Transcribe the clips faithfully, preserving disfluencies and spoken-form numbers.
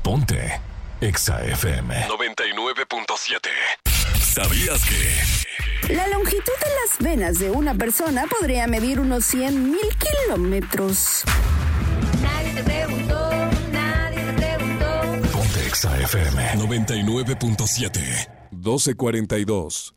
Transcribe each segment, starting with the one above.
Ponte Exa F M noventa y nueve punto siete. ¿Sabías que la longitud de las venas de una persona podría medir unos cien mil kilómetros? Nadie te preguntó, nadie te preguntó. Ponte Exa F M noventa y nueve punto siete. doce cuarenta y dos.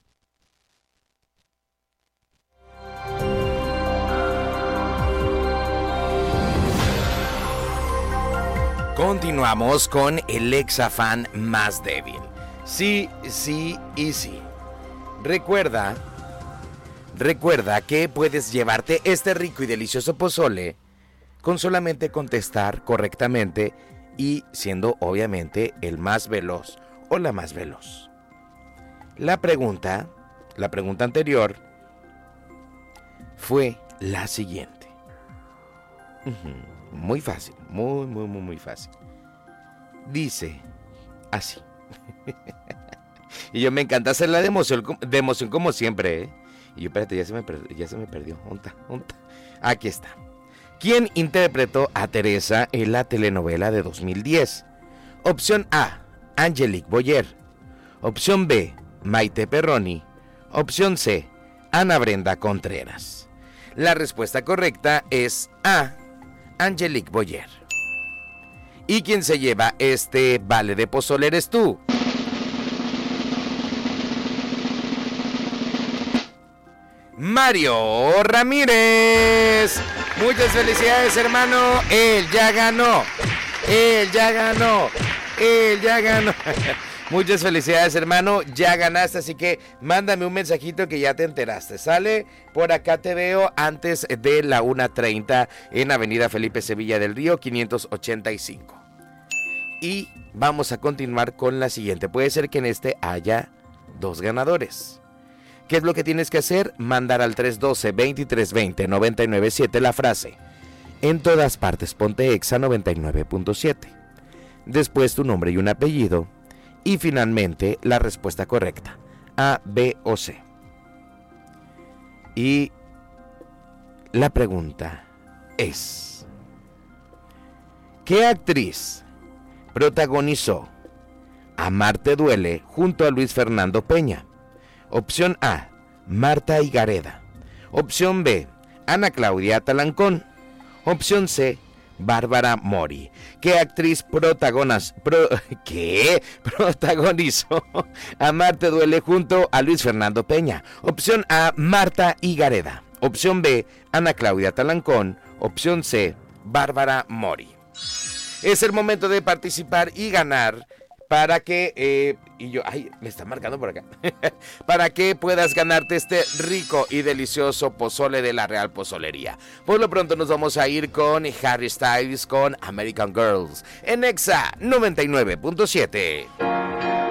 Continuamos con el Exafan más débil. Sí, sí y sí. Recuerda, recuerda que puedes llevarte este rico y delicioso pozole con solamente contestar correctamente y siendo obviamente el más veloz o la más veloz. La pregunta, la pregunta anterior fue la siguiente. Muy fácil, muy, muy, muy, muy fácil. Dice así. Y yo me encanta hacerla de emoción, de emoción como siempre, ¿eh? Y yo, espérate, ya se me, ya se me perdió. ¿Onta? ¿Onta? Aquí está. ¿Quién interpretó a Teresa en la telenovela de dos mil diez? Opción A, Angelique Boyer. Opción B, Maite Perroni. Opción C, Ana Brenda Contreras. La respuesta correcta es A, Angelique Boyer. ¿Y quién se lleva este vale de pozole eres tú? Mario Ramírez. Muchas felicidades, hermano. Él ya ganó. Él ya ganó. Él ya ganó. Muchas felicidades, hermano. Ya ganaste, así que mándame un mensajito que ya te enteraste. ¿Sale? Por acá te veo antes de la una treinta en Avenida Felipe Sevilla del Río, quinientos ochenta y cinco. Y vamos a continuar con la siguiente. Puede ser que en este haya dos ganadores. ¿Qué es lo que tienes que hacer? Mandar al tres uno dos, dos tres dos cero, nueve nueve siete la frase en todas partes ponte Exa noventa y nueve punto siete. Después tu nombre y un apellido. Y finalmente la respuesta correcta, A, B o C. Y la pregunta es: ¿qué actriz protagonizó Amarte Duele junto a Luis Fernando Peña? Opción A, Marta Higareda. Opción B, Ana Claudia Talancón. Opción C, Bárbara Mori. ¿Qué actriz protagonas, pro, ¿qué? protagonizó Amarte Duele junto a Luis Fernando Peña? Opción A, Marta Higareda. Opción B, Ana Claudia Talancón. Opción C, Bárbara Mori. Es el momento de participar y ganar para que, eh, y yo, ay, me está marcando por acá, para que puedas ganarte este rico y delicioso pozole de la Real Pozolería. Por lo pronto nos vamos a ir con Harry Styles con American Girls en Exa noventa y nueve punto siete.